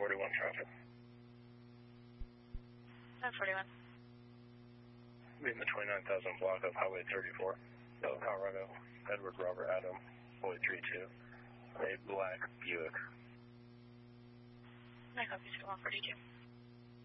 1041 traffic. 1041. Meeting the 29,000 block of Highway 34, Colorado, Edward Robert Adam, 432, a black Buick. I copy 142.